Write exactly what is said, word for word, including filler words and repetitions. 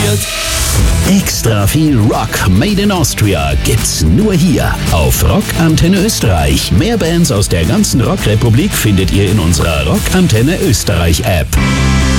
präsentiert Extra viel Rock Made in Austria gibt's nur hier auf Rock Antenne Österreich. Mehr Bands aus der ganzen Rockrepublik findet ihr in unserer Rock Antenne Österreich App.